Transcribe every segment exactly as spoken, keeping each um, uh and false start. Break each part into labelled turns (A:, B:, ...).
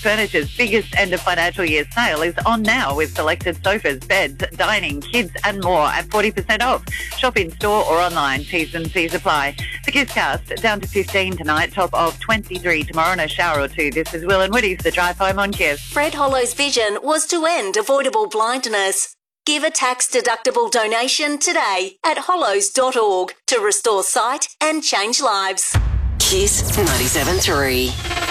A: Furniture's biggest end of financial year sale is on now with selected sofas, beds, dining, kids and more at forty percent off. Shop in store or online. T's and C's apply. The Kisscast down to fifteen tonight, top of twenty-three tomorrow and a shower or two. This is Will and Woody's The Drive Home on Kiss.
B: Fred Hollow's vision was to end avoidable blindness. Give a tax-deductible donation today at hollows dot org to restore sight and change lives.
C: Kiss ninety-seven point three.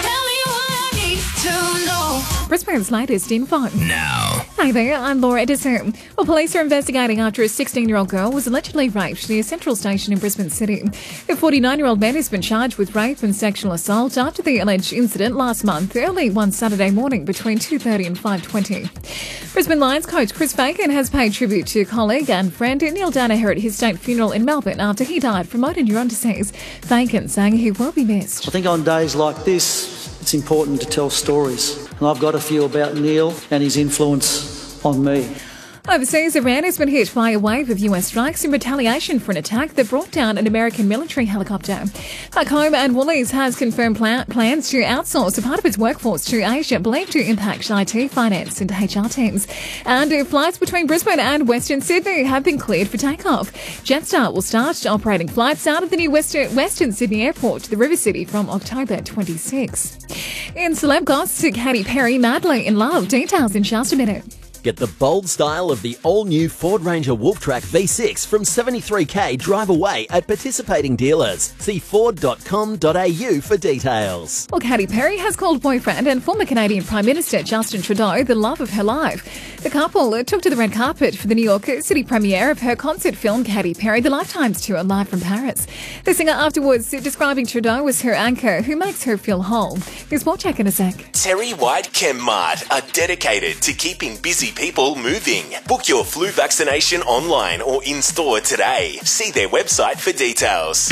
D: Brisbane's latest info.
E: Now.
D: Hi there, I'm Laura Edison. Well, police are investigating after a sixteen-year-old girl was allegedly raped near Central Station in Brisbane City. A forty-nine-year-old man has been charged with rape and sexual assault after the alleged incident last month, early one Saturday morning between two thirty and five twenty. Brisbane Lions coach Chris Fagan has paid tribute to colleague and friend Neil Danaher at his state funeral in Melbourne after he died from motor neuron disease. Fagan saying he will be missed.
F: I think on days like this, it's important to tell stories. And I've got a few about Neil and his influence on me.
D: Overseas, Iran has been hit by a wave of U S strikes in retaliation for an attack that brought down an American military helicopter. Back home, and Woolies has confirmed pl- plans to outsource a part of its workforce to Asia, believed to impact I T, finance and H R teams. And uh, flights between Brisbane and Western Sydney have been cleared for takeoff. Jetstar will start operating flights out of the new Western, Western Sydney Airport to the River City from October twenty-sixth. In celeb gossip, Katy Perry madly in love. Details in just a minute.
E: Get the bold style of the all-new Ford Ranger Wolftrack V six from seventy-three K drive away at participating dealers. See ford dot com dot a u for details.
D: Well, Katy Perry has called boyfriend and former Canadian Prime Minister Justin Trudeau the love of her life. The couple took to the red carpet for the New York City premiere of her concert film Katy Perry, The Lifetimes Tour, live from Paris. The singer afterwards describing Trudeau as her anchor who makes her feel whole. Here's more check in a sec.
G: Terry White Chemmart are dedicated to keeping busy people moving. Book your flu vaccination online or in-store today. See their website for details.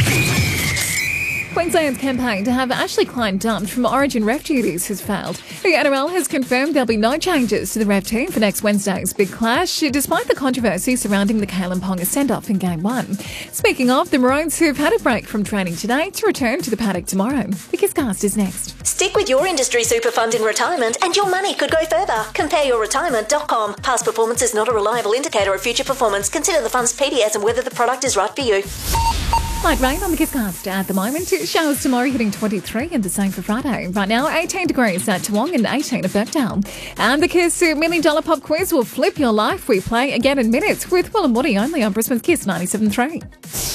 D: Queensland's campaign to have Ashley Klein dumped from Origin ref duties has failed. The N R L has confirmed there'll be no changes to the ref team for next Wednesday's big clash, despite the controversy surrounding the Kalen Ponga send-off in Game one. Speaking of, the Maroons have had a break from training today to return to the paddock tomorrow. The Kisscast is next.
B: Stick with your industry super fund in retirement and your money could go further. compare your retirement dot com. Past performance is not a reliable indicator of future performance. Consider the fund's P D S and whether the product is right for you.
D: Light rain on the Kisscast at the moment. Showers tomorrow hitting twenty-three and the same for Friday. Right now, eighteen degrees at Toowong and eighteen at Birkdale. And the Kiss Million Dollar Pop Quiz will flip your life. We play again in minutes with Will and Woody only on Brisbane's Kiss ninety-seven point three.